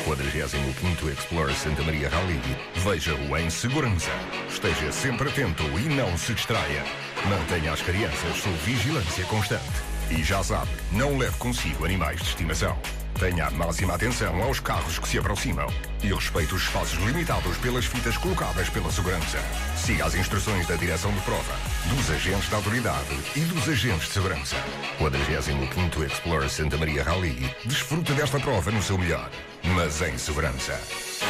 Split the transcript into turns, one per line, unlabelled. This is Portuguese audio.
45º Explorer Santa Maria Rally. Veja-o em segurança. Esteja sempre atento e não se distraia. Mantenha as crianças sob vigilância constante. E já sabe, não leve consigo animais de estimação. Tenha a máxima atenção aos carros que se aproximam e respeite os espaços limitados pelas fitas colocadas pela segurança. Siga as instruções da direção de prova, dos agentes da autoridade e dos agentes de segurança. 45º Explorer Santa Maria Rally. Desfruta desta prova no seu melhor, mas em segurança.